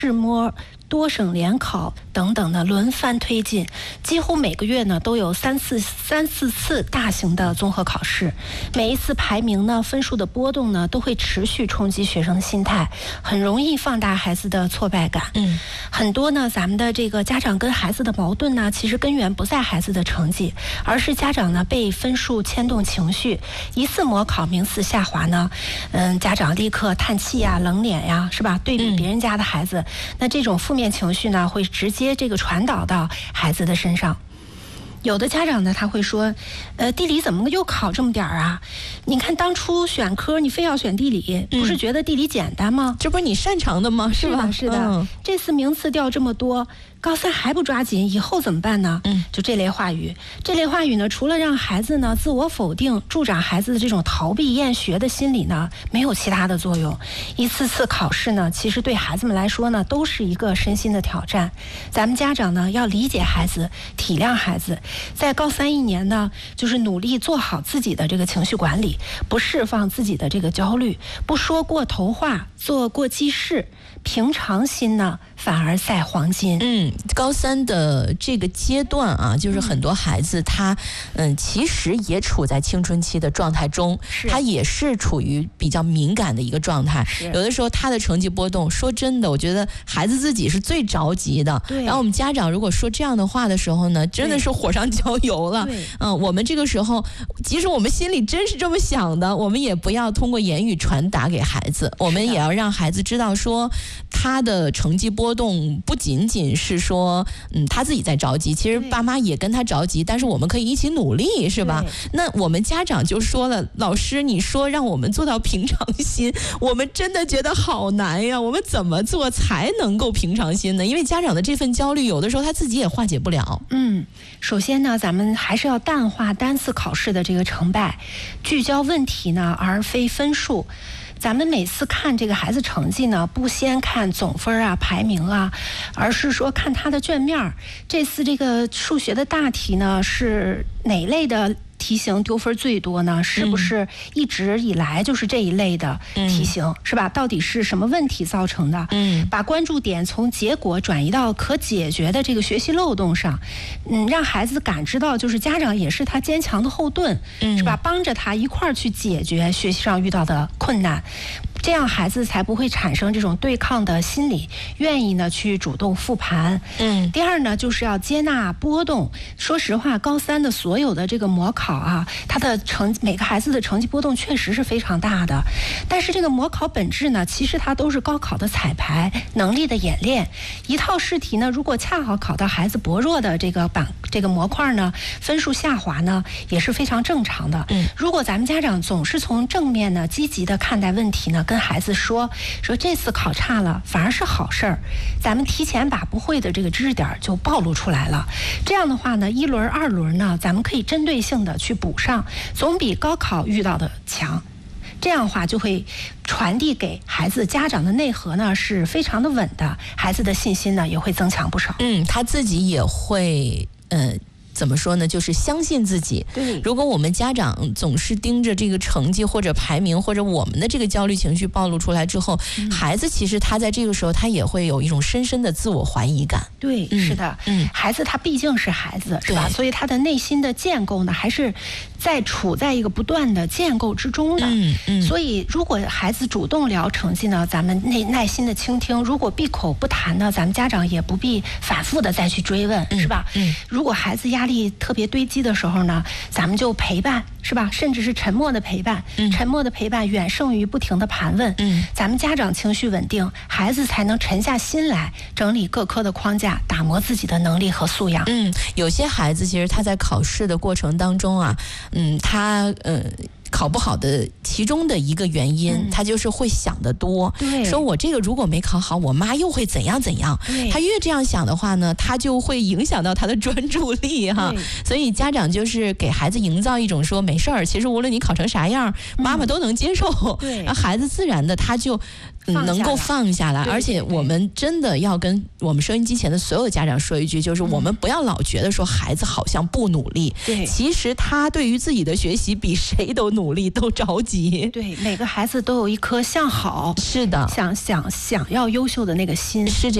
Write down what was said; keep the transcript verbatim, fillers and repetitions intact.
试摸、多省联考等等的轮番推进，几乎每个月呢都有三四三四次大型的综合考试，每一次排名呢分数的波动呢都会持续冲击学生的心态，很容易放大孩子的挫败感。 嗯， 很多呢咱们的这个家长跟孩子的矛盾呢，其实根源不在孩子的成绩，而是家长呢被分数牵动情绪，一次模考名次下滑呢，嗯，家长立刻叹气呀、冷脸呀，是吧？对比别人家的孩子，嗯、那这种负面情绪呢，会直接这个传导到孩子的身上。有的家长呢，他会说，呃，地理怎么又考这么点儿啊？你看当初选科，你非要选地理，不是觉得地理简单吗？ 嗯、这不是你擅长的吗？是吧？ 是的，是的。嗯、这次名次掉这么多，高三还不抓紧，以后怎么办呢？嗯，就这类话语，这类话语呢，除了让孩子呢自我否定，助长孩子的这种逃避厌学的心理呢，没有其他的作用。一次次考试呢，其实对孩子们来说呢，都是一个身心的挑战。咱们家长呢，要理解孩子，体谅孩子。在高三一年呢，就是努力做好自己的这个情绪管理，不释放自己的这个焦虑，不说过头话，做过激事，平常心呢反而赛黄金。 嗯，高三的这个阶段啊，就是很多孩子他嗯其实也处在青春期的状态中，他也是处于比较敏感的一个状态。有的时候他的成绩波动，说真的，我觉得孩子自己是最着急的。然后我们家长如果说这样的话的时候呢，真的是火上浇油了。嗯，我们这个时候，即使我们心里真是这么想的，我们也不要通过言语传达给孩子，我们也要让孩子知道说，他的成绩波动不仅仅是说，嗯，他自己在着急，其实爸妈也跟他着急，但是我们可以一起努力，是吧？那我们家长就说了，老师，你说让我们做到平常心，我们真的觉得好难呀，我们怎么做才能够平常心呢？因为家长的这份焦虑，有的时候他自己也化解不了。 嗯，首先呢，咱们还是要淡化单次考试的这个成败，聚焦问题呢，而非分数。咱们每次看这个孩子成绩呢，不先看总分啊、排名啊，而是说看他的卷面。这次这个数学的大题呢，是哪类的题型丢分最多呢？是不是一直以来就是这一类的题型，嗯、是吧？到底是什么问题造成的？嗯，把关注点从结果转移到可解决的这个学习漏洞上，嗯，让孩子感知到，就是家长也是他坚强的后盾，嗯、是吧？帮着他一块儿去解决学习上遇到的困难。这样孩子才不会产生这种对抗的心理，愿意呢去主动复盘。嗯，第二呢，就是要接纳波动。说实话，高三的所有的这个模考啊，它的成每个孩子的成绩波动确实是非常大的。但是这个模考本质呢，其实它都是高考的彩排，能力的演练。一套试题呢，如果恰好考到孩子薄弱的这个板这个模块呢，分数下滑呢，也是非常正常的。嗯，如果咱们家长总是从正面呢，积极的看待问题呢，跟孩子说说这次考差了反而是好事儿，咱们提前把不会的这个知识点就暴露出来了。这样的话呢，一轮二轮呢，咱们可以针对性的去补上，总比高考遇到的强。这样的话就会传递给孩子家长的内核呢是非常的稳的，孩子的信心呢也会增强不少。 嗯，他自己也会呃。怎么说呢？就是相信自己。 对， 如果我们家长总是盯着这个成绩或者排名，或者我们的这个焦虑情绪暴露出来之后，嗯、孩子其实他在这个时候他也会有一种深深的自我怀疑感。 对，嗯、是的，嗯，孩子他毕竟是孩子，是吧？所以他的内心的建构呢，还是在处在一个不断的建构之中的。嗯嗯。所以，如果孩子主动聊成绩呢，咱们耐耐心的倾听；如果闭口不谈呢，咱们家长也不必反复的再去追问，嗯、是吧？嗯。如果孩子压力特别堆积的时候呢，咱们就陪伴，是吧？甚至是沉默的陪伴，嗯、沉默的陪伴远胜于不停的盘问。嗯，咱们家长情绪稳定，孩子才能沉下心来整理各科的框架，打磨自己的能力和素养。 嗯，有些孩子其实他在考试的过程当中啊，嗯，他呃。考不好的其中的一个原因，嗯、他就是会想得多，说我这个如果没考好，我妈又会怎样怎样。他越这样想的话呢，他就会影响到他的专注力哈。所以家长就是给孩子营造一种说没事儿，其实无论你考成啥样，妈妈都能接受。对，孩子自然的他就嗯，能够放下来，而且我们真的要跟我们收音机前的所有家长说一句，就是我们不要老觉得说孩子好像不努力， 对， 其实他对于自己的学习比谁都努力，都着急。 对，每个孩子都有一颗向好， 是的， 想想想要优秀的那个心， 是这样。